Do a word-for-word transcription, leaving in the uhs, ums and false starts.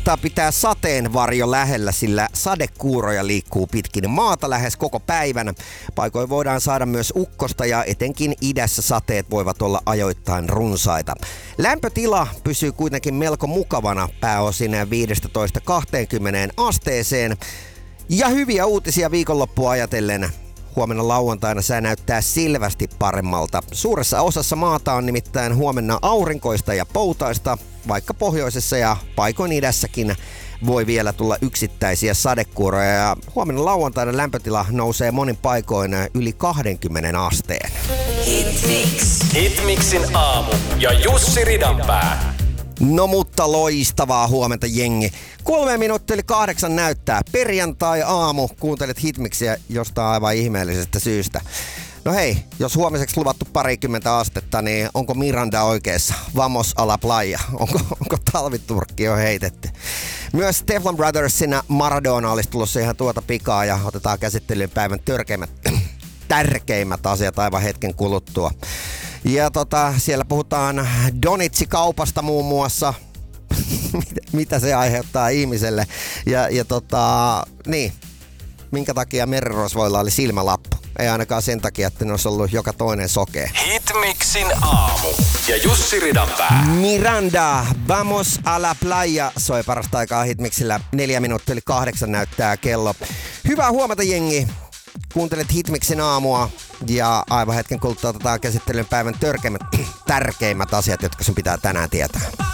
kannattaa pitää sateenvarjo lähellä, sillä sadekuuroja liikkuu pitkin maata lähes koko päivän. Paikoin voidaan saada myös ukkosta ja etenkin idässä sateet voivat olla ajoittain runsaita. Lämpötila pysyy kuitenkin melko mukavana, pääosin viisitoista kaksikymmentä asteeseen. Ja hyviä uutisia viikonloppua ajatellen. Huomenna lauantaina sää näyttää selvästi paremmalta. Suuressa osassa maata on nimittäin huomenna aurinkoista ja poutaista, vaikka pohjoisessa ja paikoin idässäkin voi vielä tulla yksittäisiä sadekuuroja. Ja huomenna lauantaina lämpötila nousee monin paikoin yli kaksikymmentä asteen. Hitmix. Hitmixin aamu ja Jussi Ridanpää. No mutta loistavaa huomenta jengi. Kolme minuuttia yli kahdeksan näyttää. Perjantai-aamu. Kuuntelet Hitmixiä jostain aivan ihmeellisestä syystä. No hei, jos huomiseksi luvattu parikymmentä astetta, niin onko Miranda oikeassa? Vamos a la playa. Onko, onko talviturkki jo heitetty? Myös Teflon Brothersin Maradona olisi tulossa ihan tuota pikaa ja otetaan käsittelyyn päivän törkeimmät, tärkeimmät asiat aivan hetken kuluttua. Ja tota, siellä puhutaan Donitsi-kaupasta muun muassa, mitä se aiheuttaa ihmiselle. Ja, ja tota, niin, minkä takia merirosvoilla oli silmälappu. Ei ainakaan sen takia, että ne olisi ollut joka toinen sokea. Hitmixin aamu ja Jussi Ridanpää. Miranda, Vamos a la playa soi parasta aikaa Hitmixillä. Neljä minuuttia yli kahdeksan näyttää kello. Hyvää huomenta jengi. Kuuntelet Hitmixin aamua ja aivan hetken kuluttua otetaan käsittelyyn päivän törkeimmät, tärkeimmät asiat, jotka sun pitää tänään tietää.